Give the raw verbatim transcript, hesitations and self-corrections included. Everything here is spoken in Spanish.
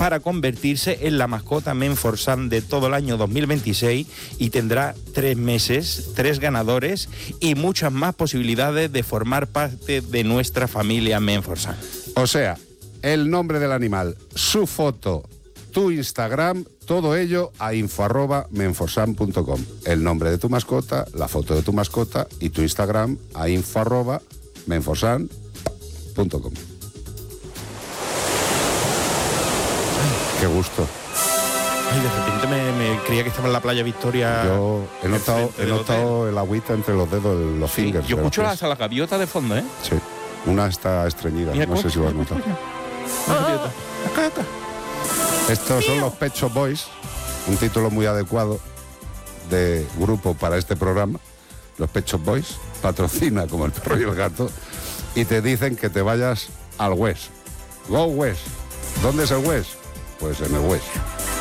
para convertirse en la mascota Menforsan de todo el año dos mil veintiséis y tendrá tres meses, tres ganadores y muchas más posibilidades de formar parte de nuestra familia Menforsan. O sea, el nombre del animal, su foto, tu Instagram, todo ello a info arroba menforsan punto com. El nombre de tu mascota, la foto de tu mascota y tu Instagram a info arroba menforsan punto com. Qué gusto. Ay, de repente me, me creía que estaba en la playa Victoria. Yo he notado, he notado el agüita entre los dedos, los sí, fingers. yo escucho hasta la gaviota de fondo, ¿eh? Sí, una está estreñida, Mira, no sé si lo has notado. La gaviota. Acá, acá. Estos son los Pet Shop Boys, un título muy adecuado de grupo para este programa. Los Pet Shop Boys patrocina como el perro y el gato y te dicen que te vayas al West. Go West. ¿Dónde es el West? Pues en el West.